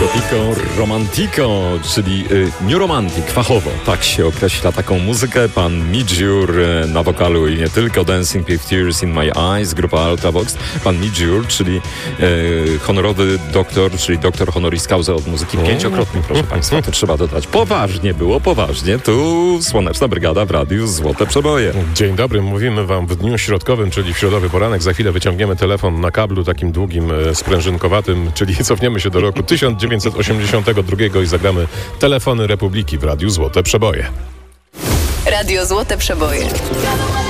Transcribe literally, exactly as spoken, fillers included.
Gotico Romantico, czyli y, New Romantic, fachowo, tak się określa taką muzykę. Pan Midjur y, na wokalu i nie tylko, Dancing with Tears in My Eyes, grupa Ultravox. Pan Midjur, czyli y, honorowy doktor, czyli doktor honoris causa od muzyki, pięciokrotny, proszę Państwa, to trzeba dodać. Poważnie było, poważnie. Tu Słoneczna Brygada w Radiu Złote Przeboje. Dzień dobry, mówimy Wam w dniu środkowym, czyli w środowy poranek. Za chwilę wyciągniemy telefon na kablu takim długim, e, sprężynkowatym, czyli cofniemy się do roku tysiąc dziewięćset osiemdziesiątego drugiego i zagramy Telefony Republiki w Radiu Złote Przeboje. Radio Złote Przeboje.